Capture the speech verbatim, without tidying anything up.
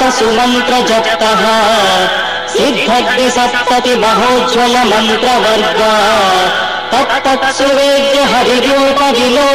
सुमन्त्रजप्तः सिद्धग्नि सप्तति महोज्ज्वल मन्त्रवर्गा तत्तत्सुवेद्य हरिरूप विलो